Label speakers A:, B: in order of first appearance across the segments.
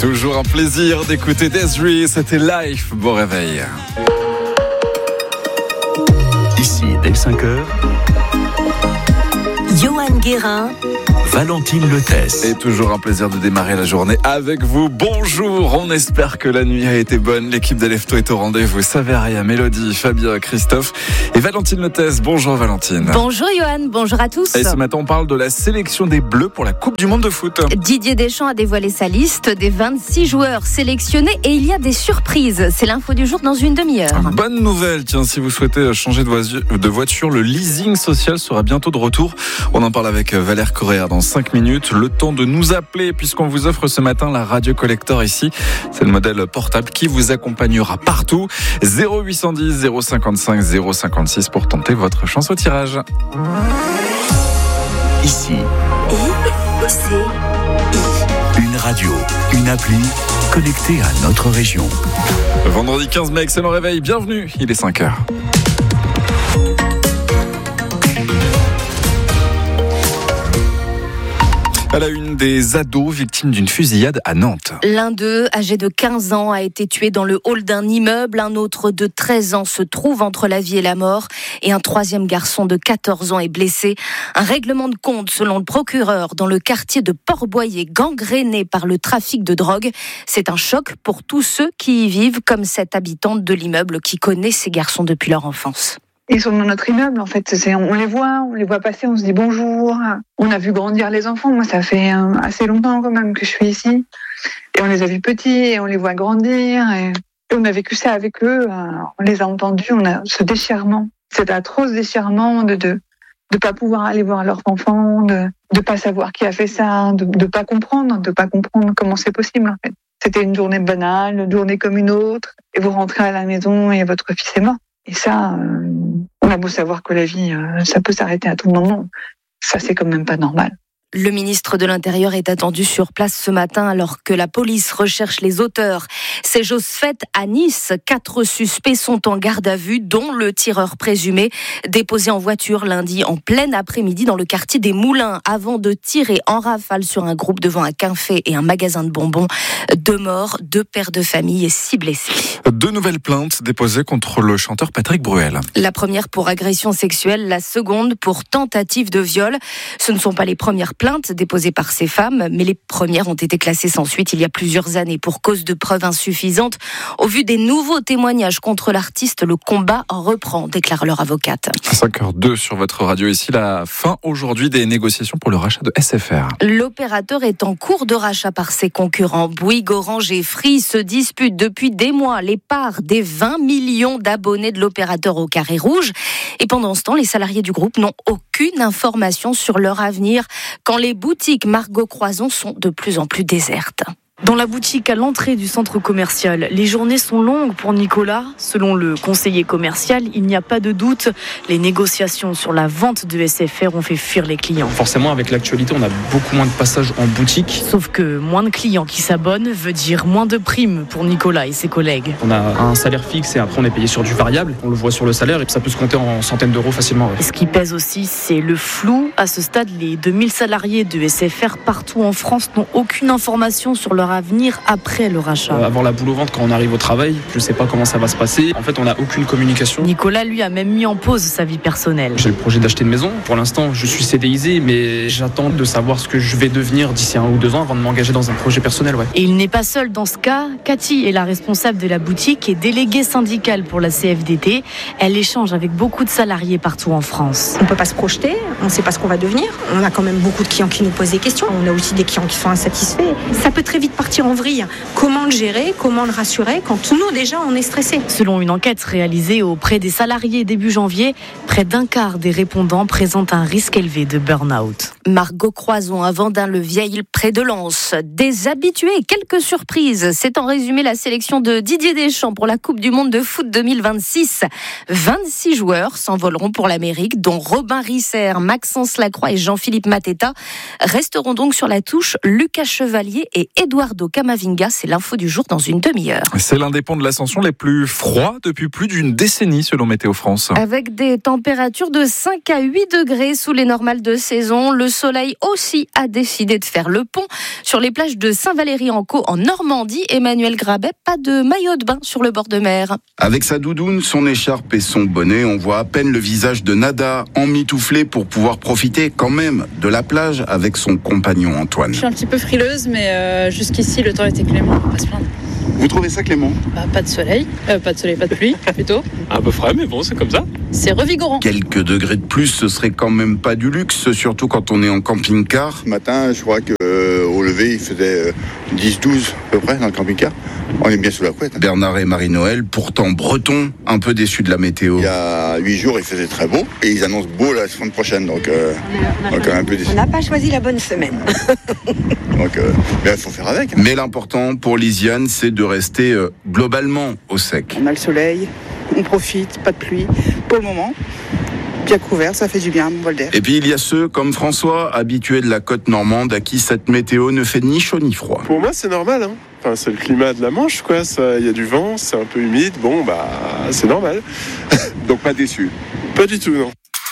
A: Toujours un plaisir d'écouter Desiree, c'était Life. Bon réveil.
B: Ici, dès 5h,
C: Johan Guérin,
B: Valentine Lethesse.
A: Et toujours un plaisir de démarrer la journée avec vous. Bonjour, on espère que la nuit a été bonne. L'équipe d'Alefto est au rendez-vous. Saveria, Mélodie, Fabien, Christophe et Valentine Lethesse. Bonjour Valentine.
C: Bonjour Johan, bonjour à tous.
A: Et ce matin, on parle de la sélection des Bleus pour la Coupe du Monde de foot.
C: Didier Deschamps a dévoilé sa liste des 26 joueurs sélectionnés et il y a des surprises. C'est l'info du jour dans une demi-heure.
A: Bonne nouvelle, tiens, si vous souhaitez changer de voiture, le leasing social sera bientôt de retour. On en parle avec Valère Correa dans 5 minutes. Le temps de nous appeler puisqu'on vous offre ce matin la Radio Collector ici. C'est le modèle portable qui vous accompagnera partout. 0810 055 056 pour tenter votre chance au tirage.
B: Ici, une radio, une appli connectée à notre région.
A: Vendredi 15 mai, excellent réveil, bienvenue, il est 5h. À la une, des ados victimes d'une fusillade à Nantes.
C: L'un d'eux, âgé de 15 ans, a été tué dans le hall d'un immeuble. Un autre de 13 ans se trouve entre la vie et la mort. Et un troisième garçon de 14 ans est blessé. Un règlement de compte, selon le procureur, dans le quartier de Port-Boyer, gangréné par le trafic de drogue. C'est un choc pour tous ceux qui y vivent, comme cette habitante de l'immeuble qui connaît ces garçons depuis leur enfance.
D: Ils sont dans notre immeuble, en fait. On les voit passer, on se dit bonjour. On a vu grandir les enfants. Moi, ça fait assez longtemps quand même que je suis ici. Et on les a vus petits, et on les voit grandir. Et on a vécu ça avec eux. On les a entendus. On a ce déchirement, cet atroce déchirement de pas pouvoir aller voir leurs enfants, de pas savoir qui a fait ça, de pas comprendre comment c'est possible, en fait. C'était une journée banale, une journée comme une autre. Et vous rentrez à la maison et votre fils est mort. Et ça, on a beau savoir que la vie, ça peut s'arrêter à tout moment. Ça, c'est quand même pas normal.
C: Le ministre de l'Intérieur est attendu sur place ce matin alors que la police recherche les auteurs. Ces choses faites à Nice, 4 suspects sont en garde à vue, dont le tireur présumé, déposé en voiture lundi en plein après-midi dans le quartier des Moulins, avant de tirer en rafale sur un groupe devant un café et un magasin de bonbons. 2 morts, 2 pères de famille et 6 blessés.
A: 2 nouvelles plaintes déposées contre le chanteur Patrick Bruel.
C: La première pour agression sexuelle, la seconde pour tentative de viol. Ce ne sont pas les premières plaintes déposées par ces femmes, mais les premières ont été classées sans suite il y a plusieurs années pour cause de preuves insuffisantes. Au vu des nouveaux témoignages contre l'artiste, le combat reprend, déclare leur avocate.
A: À 5h02 sur votre radio ici, la fin aujourd'hui des négociations pour le rachat de SFR.
C: L'opérateur est en cours de rachat par ses concurrents. Bouygues, Orange et Free se disputent depuis des mois les parts des 20 millions d'abonnés de l'opérateur au carré rouge. Et pendant ce temps, les salariés du groupe n'ont aucune information sur leur avenir quand les boutiques Margot Croison sont de plus en plus désertes.
E: Dans la boutique à l'entrée du centre commercial, les journées sont longues pour Nicolas. Selon le conseiller commercial, il n'y a pas de doute. Les négociations sur la vente de SFR ont fait fuir les clients.
F: Forcément, avec l'actualité, on a beaucoup moins de passages en boutique.
E: Sauf que moins de clients qui s'abonnent veut dire moins de primes pour Nicolas et ses collègues.
F: On a un salaire fixe et après on est payé sur du variable. On le voit sur le salaire et ça peut se compter en centaines d'euros facilement.
E: Et ce qui pèse aussi, c'est le flou. À ce stade, les 2000 salariés de SFR partout en France n'ont aucune information sur leur avenir après le rachat.
F: Avoir la boule au ventre quand on arrive au travail, je ne sais pas comment ça va se passer. En fait, on n'a aucune communication.
E: Nicolas, lui, a même mis en pause sa vie personnelle.
F: J'ai le projet d'acheter une maison. Pour l'instant, je suis CDIsé, mais j'attends de savoir ce que je vais devenir d'ici 1 ou 2 ans avant de m'engager dans un projet personnel. Ouais.
E: Et il n'est pas seul dans ce cas. Cathy est la responsable de la boutique et déléguée syndicale pour la CFDT. Elle échange avec beaucoup de salariés partout en France.
G: On ne peut pas se projeter, on ne sait pas ce qu'on va devenir. On a quand même beaucoup de clients qui nous posent des questions. On a aussi des clients qui sont insatisfaits. Ça peut très vite partir en vrille. Comment le gérer, comment le rassurer quand nous déjà on est stressés.
E: Selon une enquête réalisée auprès des salariés début janvier, près d'un quart des répondants présentent un risque élevé de burn-out.
C: Margot Croison à Vendin-le-Vieil près de Lens. Des habitués et quelques surprises. C'est en résumé la sélection de Didier Deschamps pour la Coupe du Monde de foot 2026. 26 joueurs s'envoleront pour l'Amérique, dont Robin Risser, Maxence Lacroix et Jean-Philippe Mateta. Resteront donc sur la touche Lucas Chevalier et Édouard Eduardo Camavinga. C'est l'info du jour dans une demi-heure.
A: C'est l'un des ponts de l'Ascension les plus froids depuis plus d'une décennie selon Météo France.
C: Avec des températures de 5 à 8 degrés sous les normales de saison, le soleil aussi a décidé de faire le pont. Sur les plages de Saint-Valery-en-Caux en Normandie, Emmanuel Grabet, pas de maillot de bain sur le bord de mer.
H: Avec sa doudoune, son écharpe et son bonnet, on voit à peine le visage de Nada, emmitouflé pour pouvoir profiter quand même de la plage avec son compagnon Antoine.
I: Je suis un petit peu frileuse, mais jusqu'ici le temps était clément, on va pas se plaindre.
H: Vous trouvez ça clément ?
I: Pas de soleil, pas de pluie plutôt.
F: Un peu frais, mais bon, c'est comme ça.
I: C'est revigorant.
H: Quelques degrés de plus, ce serait quand même pas du luxe, surtout quand on est en camping-car.
J: Ce matin, je crois qu'au lever, il faisait 10-12 à peu près dans le camping-car. On est bien sous la couette.
H: Bernard et Marie-Noël, pourtant bretons, un peu déçus de la météo.
J: Il y a 8 jours, il faisait très beau et ils annoncent beau la semaine prochaine, donc on est quand même un peu déçus.
K: On n'a pas choisi la bonne semaine.
J: Donc il faut faire avec.
H: Mais l'important pour Lisiane, c'est de rester globalement au sec.
L: On a le soleil, on profite, pas de pluie pour le moment. Bien couvert, ça fait du bien, un bol d'air.
H: Et puis il y a ceux comme François, habitués de la côte normande, à qui cette météo ne fait ni chaud ni froid.
M: Pour moi, c'est normal. Enfin, c'est le climat de la Manche, quoi. Il y a du vent, c'est un peu humide. Bon, c'est normal.
J: Donc pas déçu.
M: Pas du tout, non.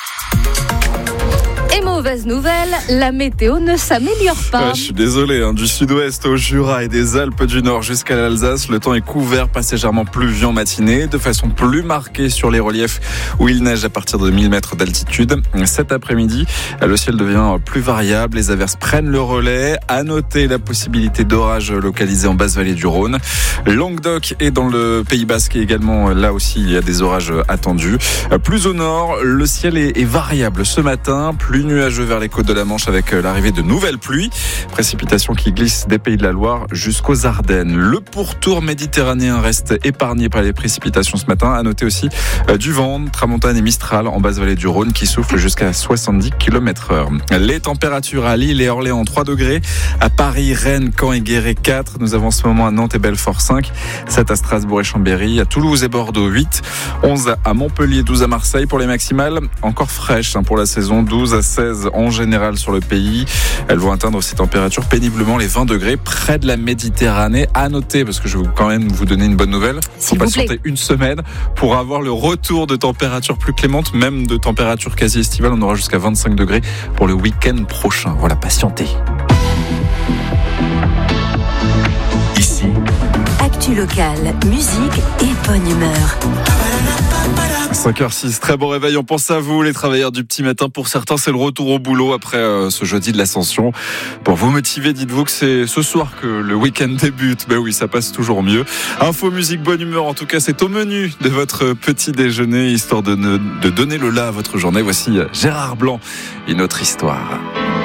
C: Et mauvaise nouvelle, la météo ne s'améliore pas.
A: Je suis désolé, du sud-ouest au Jura et des Alpes du Nord jusqu'à l'Alsace, le temps est couvert, passagèrement pluvieux en matinée, de façon plus marquée sur les reliefs où il neige à partir de 1000 mètres d'altitude. Cet après-midi, le ciel devient plus variable, les averses prennent le relais. À noter la possibilité d'orages localisés en basse vallée du Rhône. Languedoc et dans le Pays Basque également, là aussi il y a des orages attendus. Plus au nord, le ciel est variable ce matin, plus nuageux vers les côtes de la Manche avec l'arrivée de nouvelles pluies. Précipitations qui glissent des Pays de la Loire jusqu'aux Ardennes. Le pourtour méditerranéen reste épargné par les précipitations ce matin. À noter aussi du vent, tramontane et mistral en basse vallée du Rhône qui souffle jusqu'à 70 km/h. Les températures à Lille et Orléans 3 degrés. À Paris, Rennes, Caen et Guéret 4. Nous avons en ce moment à Nantes et Belfort 5. 7 à Strasbourg et Chambéry. À Toulouse et Bordeaux 8. 11 à Montpellier, 12 à Marseille pour les maximales. Encore fraîches pour la saison, 12 à 16 en général sur le pays. Elles vont atteindre ces températures péniblement les 20 degrés près de la Méditerranée. À noter, parce que je vais quand même vous donner une bonne nouvelle, il faut patienter une semaine pour avoir le retour de températures plus clémentes, même de températures quasi estivales. On aura jusqu'à 25 degrés pour le week-end prochain. Voilà, patientez.
B: Ici,
N: actu locale, musique et bonne humeur.
A: 5h06, très bon réveil, on pense à vous les travailleurs du petit matin. Pour certains c'est le retour au boulot après ce jeudi de l'Ascension. Pour vous motiver, dites-vous que c'est ce soir que le week-end débute. Ben oui, ça passe toujours mieux. Info, musique, bonne humeur, en tout cas c'est au menu de votre petit déjeuner, histoire de donner le là à votre journée. Voici Gérard Blanc, une autre histoire.